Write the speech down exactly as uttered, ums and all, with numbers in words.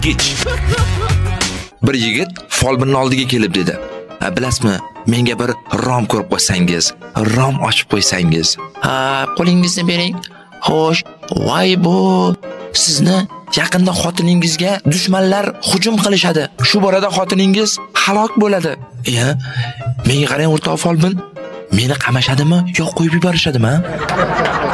Kech. Bir yigit folbinning oldiga kelib dedi: "Ha, bilasizmi, menga bir rom ko'rib qo'ysangiz, rom ochib qo'ysangiz." "Ha, qo'lingizni bering." "Xo'sh, voy bu sizni yaqinda xotiningizga dushmanlar hujum qilishadi. Shu borada xotiningiz halok bo'ladi." "Ya, menga qarang o'rtoq folbin, meni qamashadimi yo qo'yib yuborishadimi?"